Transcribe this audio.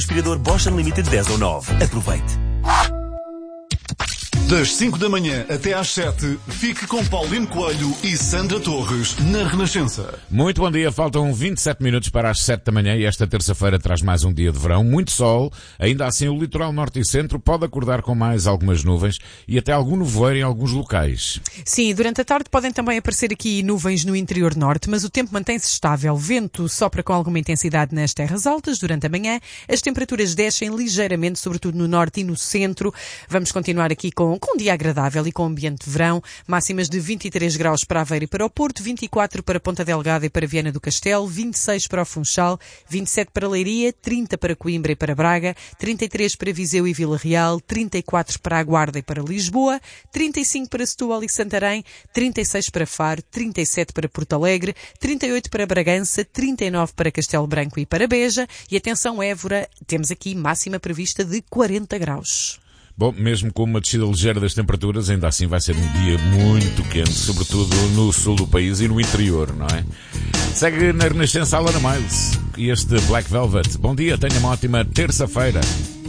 Aspirador Bosch Unlimited 10 ou 9. Aproveite. Das 5 da manhã até às 7, fique com Paulino Coelho e Sandra Torres na Renascença. Muito bom dia, faltam 27 minutos para as 7 da manhã e esta terça-feira traz mais um dia de verão, muito sol, ainda assim o litoral norte e centro pode acordar com mais algumas nuvens e até algum nevoeiro em alguns locais. Sim, durante a tarde podem também aparecer aqui nuvens no interior norte, mas o tempo mantém-se estável, vento sopra com alguma intensidade nas terras altas durante a manhã, as temperaturas descem ligeiramente, sobretudo no norte e no centro. Vamos continuar aqui com um dia agradável e com ambiente de verão, máximas de 23 graus para Aveiro e para o Porto, 24 para Ponta Delgada e para Viana do Castelo, 26 para o Funchal, 27 para Leiria, 30 para Coimbra e para Braga, 33 para Viseu e Vila Real, 34 para a Guarda e para Lisboa, 35 para Setúbal e Santarém, 36 para Faro, 37 para Porto Alegre, 38 para Bragança, 39 para Castelo Branco e para Beja e atenção Évora, temos aqui máxima prevista de 40 graus. Bom, mesmo com uma descida ligeira das temperaturas, ainda assim vai ser um dia muito quente, sobretudo no sul do país e no interior, não é? Segue na Renascença Alana Miles e este Black Velvet. Bom dia, tenha uma ótima terça-feira.